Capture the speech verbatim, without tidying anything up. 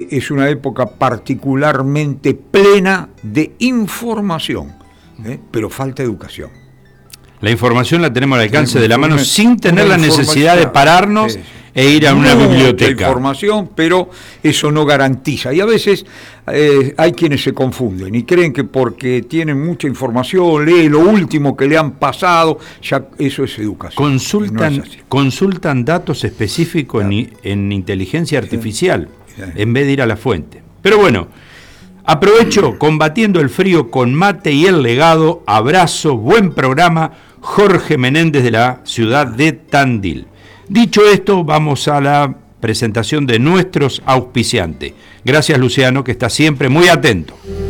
eh, es una época particularmente plena de información, ¿eh? pero falta educación. La información la tenemos al alcance de la mano Una- sin tener una la necesidad de información- pararnos sí, sí. e ir a una Mucha biblioteca. información, pero eso no garantiza. Y a veces eh, hay quienes se confunden y creen que porque tienen mucha información, lee lo último que le han pasado, ya eso es educación. Consultan, Y no es así. consultan datos específicos en, en inteligencia artificial Sí. en vez de ir a la fuente. Pero bueno, aprovecho combatiendo el frío con mate y el legado. Abrazo, buen programa. Jorge Menéndez de la ciudad de Tandil. Dicho esto, vamos a la presentación de nuestros auspiciantes. Gracias, Luciano, que está siempre muy atento.